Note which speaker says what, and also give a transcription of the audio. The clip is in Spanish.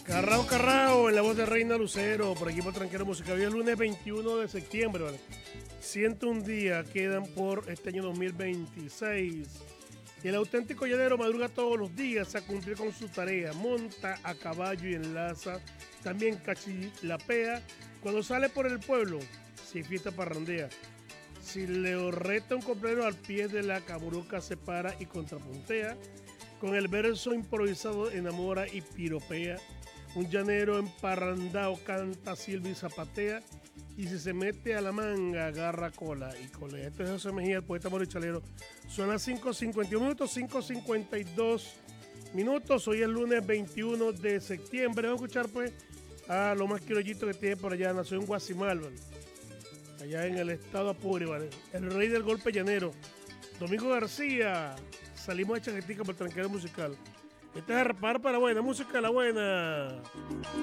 Speaker 1: Carrao, Carrao, en la voz de Reina Lucero, por aquí por Tranquero Musical. Hoy es el lunes 21 de septiembre, ¿vale? 101 días quedan por este año 2026. Y el auténtico llanero madruga todos los días a cumplir con su tarea. Monta a caballo y enlaza. También cachilapea. Cuando sale por el pueblo, si fiesta parrandea. Si le reta un compañero al pie de la caburuca, se para y contrapuntea. Con el verso improvisado enamora y piropea. Un llanero emparrandao canta, silba y zapatea. Y si se mete a la manga, agarra cola y colea. Esto es José Mejía, el poeta morichalero. Son las 5:51 minutos, 5:52 minutos. Hoy es el lunes 21 de septiembre. Vamos a escuchar pues a lo más criollito que tiene por allá. Nació en Guasimal, ¿vale? Allá en el estado Apure, ¿vale? El rey del golpe llanero. Domingo García. Salimos de chaquetica por el Tranquero Musical. Este es Arpar para buena música, la buena.